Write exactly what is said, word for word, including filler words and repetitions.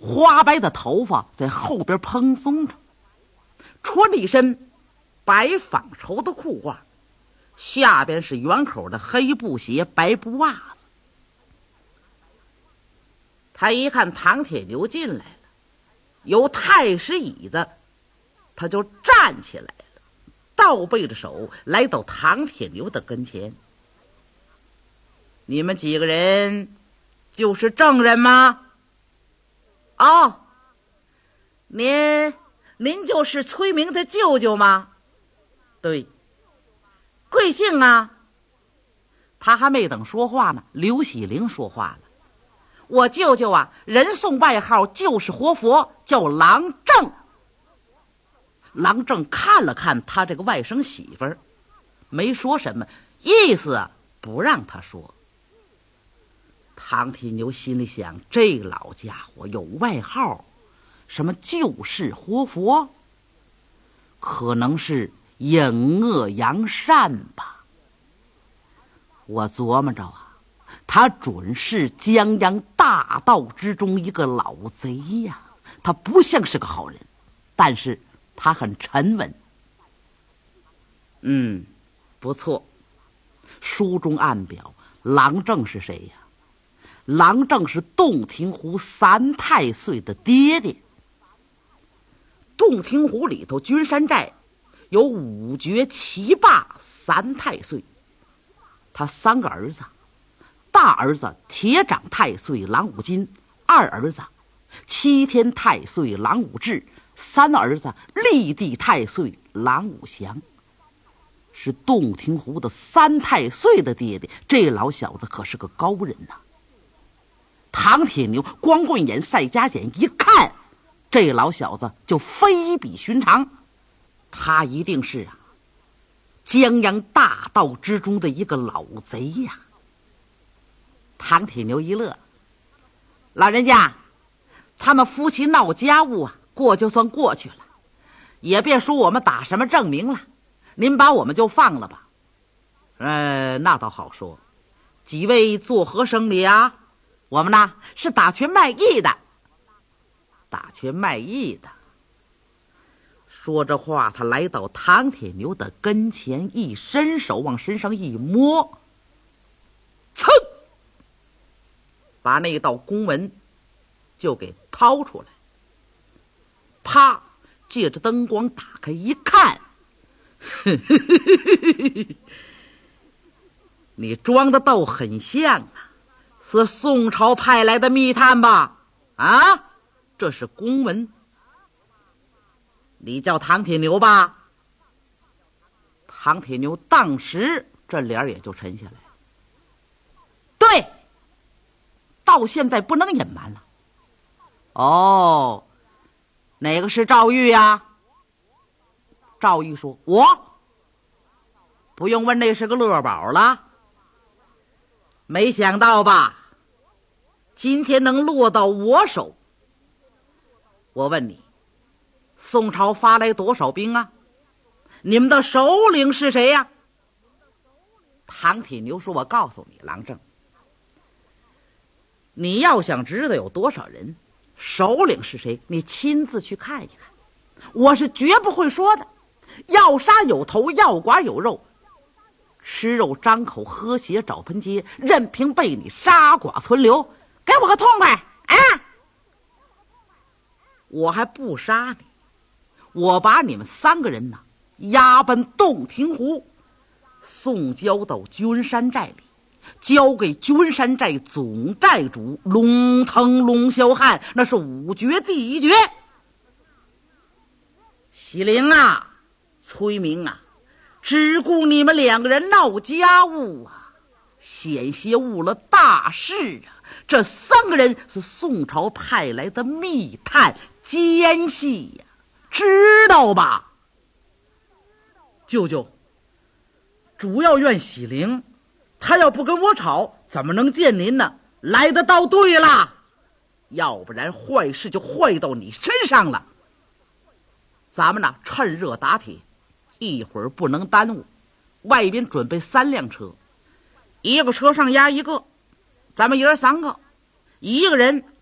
花白的头发在后边蓬松着，穿着一身白纺绸的裤褂，下边是圆口的黑布鞋、白布袜子。他一看唐铁牛进来了，有太师椅子，他就站起来了，倒背着手来到唐铁牛的跟前。你们几个人就是证人吗？哦，您您就是崔明的舅舅吗？对。贵姓啊？他还没等说话呢，刘喜灵说话了。我舅舅啊，人送外号就是活佛，叫郎正。郎正看了看他这个外甥媳妇儿，没说什么，意思啊不让他说。唐铁牛心里想，这老家伙有外号，什么就是活佛，可能是隐恶扬善吧。我琢磨着啊，他准是江洋大盗之中一个老贼呀。他不像是个好人，但是他很沉稳。嗯，不错。书中暗表郎正是谁呀？郎正是洞庭湖三太岁的爹爹。洞庭湖里头君山寨有五绝七霸三太岁，他三个儿子，大儿子铁掌太岁郎武金，二儿子七天太岁郎武志，三儿子立地太岁郎武祥，是洞庭湖的三太岁的爹爹。这老小子可是个高人呐、啊！唐铁牛光棍眼赛家眼一看，这老小子就非比寻常，他一定是啊江洋大盗之中的一个老贼呀。唐铁牛一乐，老人家，他们夫妻闹家务啊，过就算过去了，也别说我们打什么证明了，您把我们就放了吧。呃，那倒好说，几位作何生理啊？我们呢是打拳卖艺的。打拳卖艺的。说着话，他来到唐铁牛的跟前，一伸手往身上一摸，噌，把那道公文就给掏出来。啪，借着灯光打开一看，呵呵呵，你装的倒很像啊，是宋朝派来的密探吧？啊，这是公文。你叫唐铁牛吧？唐铁牛当时这脸也就沉下来。对，到现在不能隐瞒了。哦，哪个是赵玉呀？赵玉说：我不用问，那是个乐宝了。没想到吧，今天能落到我手。我问你，宋朝发来多少兵啊？你们的首领是谁呀？唐铁牛说：我告诉你，郎正，你要想知道有多少人，首领是谁，你亲自去看一看，我是绝不会说的。要杀有头，要剐有肉，吃肉张口，喝血找盆接，任凭被你杀剐存留，给我个痛快啊！我还不杀你，我把你们三个人呢押奔洞庭湖，送交到君山寨里，交给君山寨总寨主龙腾龙霄汉，那是五绝第一绝。喜灵啊，崔明啊，只顾你们两个人闹家务啊，险些误了大事啊！这三个人是宋朝派来的密探奸细呀、啊，知道吧？舅舅，主要怨喜灵，他要不跟我吵，怎么能见您呢？来得到对了，要不然坏事就坏到你身上了。咱们呢，趁热打铁，一会儿不能耽误。外边准备三辆车，一个车上压一个，咱们爷儿三个，一个人